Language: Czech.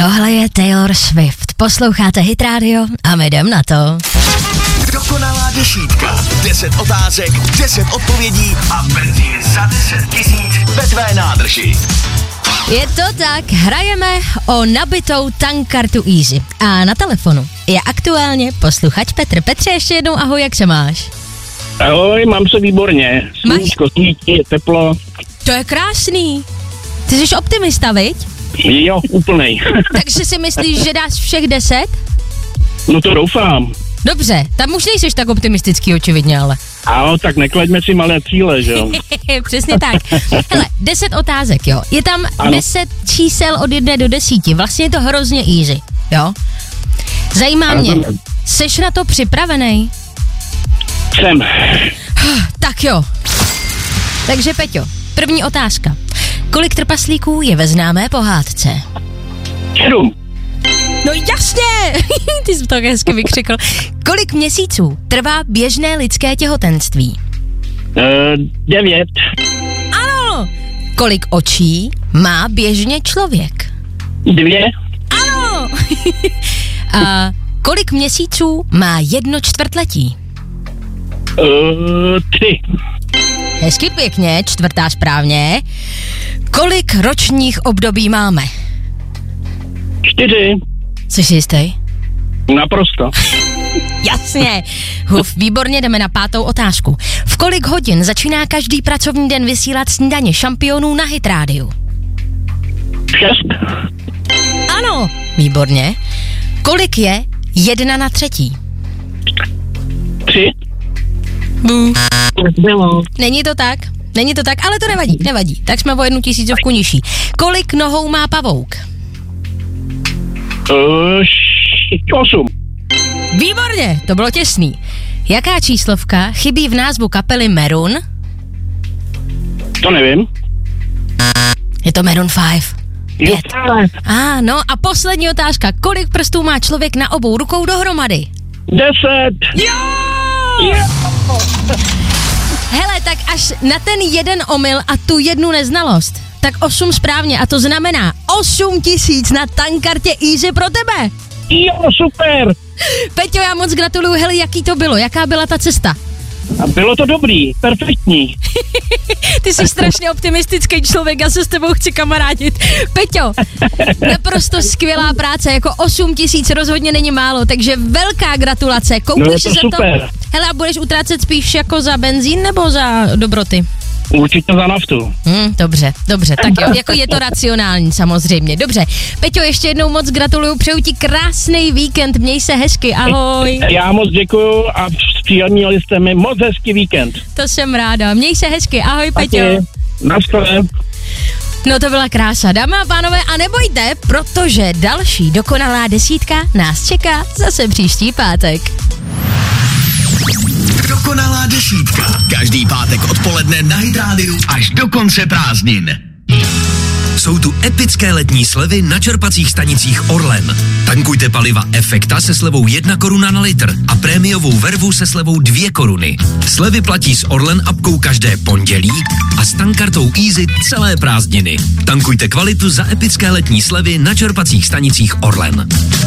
Tohle je Taylor Swift. Posloucháte Hit Radio a my jdem na to. Dokonalá desítka. 10 otázek, 10 odpovědí a benzín za 10 000 ve tvé nádrži. Je to tak, hrajeme o nabitou tankkartu Easy. A na telefonu je aktuálně posluchač Petr. Petře, ještě jednou ahoj, jak se máš? Ahoj, mám se výborně. Sluníčko svítí, je teplo. To je krásný. Ty jsi optimista, viď? Jo, úplnej. Takže si myslíš, že dáš všech 10? No to doufám. Dobře, tam už nejseš tak optimistický očividně, ale. Ano, tak neklaďme si malé cíle, že jo? Přesně tak. Hele, 10 otázek, jo. Je tam 10 čísel od 1 do 10. Vlastně je to hrozně easy, jo. Zajímá mě, seš na to připravený? Jsem. Tak jo. Takže Peťo, první otázka. Kolik trpaslíků je ve známé pohádce? 7. No jasně! Ty jsi to tak hezky vykřikl. Kolik měsíců trvá běžné lidské těhotenství? 9. Ano! Kolik očí má běžně člověk? 2. Ano! A kolik měsíců má 1 čtvrtletí? 3. Hezky pěkně, 4. správně. Kolik ročních období máme? 4. Jsi si jistý? Naprosto. Jasně. Výborně, jdeme na 5. otázku. V kolik hodin začíná každý pracovní den vysílat snídaně šampionů na Hit Radio? 6. Ano, výborně. Kolik je 1/3? 3. Není to tak? Není to tak, ale to nevadí. Tak jsme o 1 000 nižší. Kolik nohou má pavouk? 8. Výborně, to bylo těsný. Jaká číslovka chybí v názvu kapely Maroon? To nevím. Je to Maroon 5. Jo. No a poslední otázka. Kolik prstů má člověk na obou rukou dohromady? 10. Jo! Hele, tak až na ten jeden omyl a tu jednu neznalost, tak 8 správně a to znamená 8 000 na tankkartě Easy pro tebe. Jo, super. Peťo, já moc gratuluju, hele, jaký to bylo, jaká byla ta cesta? A bylo to dobrý, perfektní. Ty jsi strašně optimistický člověk, já se s tebou chci kamarádit. Peťo, naprosto skvělá práce, jako 8 000 rozhodně není málo, takže velká gratulace. Koupíš si za super. to? Hele, a budeš utrácet spíš jako za benzín nebo za dobroty? Určitě za naftu. Dobře, tak jo, jako je to racionální samozřejmě. Dobře, Peťo, ještě jednou moc gratuluju, přeju ti krásný víkend, měj se hezky, ahoj. Já moc děkuju a příjemnili jste mi moc hezký víkend. To jsem ráda, měj se hezky, ahoj Peťo. Naschle. No to byla krása, dámy a pánové, a nebojte, protože další dokonalá desítka nás čeká zase příští pátek. Dokonalá desítka. Každý pátek odpoledne na Hit Radio až do konce prázdnin. Jsou tu epické letní slevy na čerpacích stanicích Orlen. Tankujte paliva Efekta se slevou 1 koruna na litr a prémiovou vervu se slevou 2 koruny. Slevy platí s Orlen apkou každé pondělí a s tankkartou Easy celé prázdniny. Tankujte kvalitu za epické letní slevy na čerpacích stanicích Orlen.